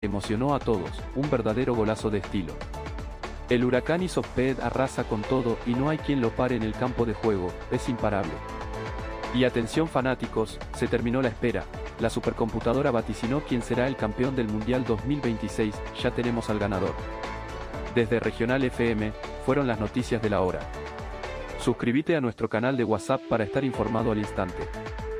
emocionó a todos, un verdadero golazo de estilo. El Huracán Isoped arrasa con todo y no hay quien lo pare en el campo de juego, es imparable. Y atención fanáticos, se terminó la espera, la supercomputadora vaticinó quién será el campeón del Mundial 2026, ya tenemos al ganador. Desde Regional FM, fueron las noticias de la hora. Suscríbete a nuestro canal de WhatsApp para estar informado al instante.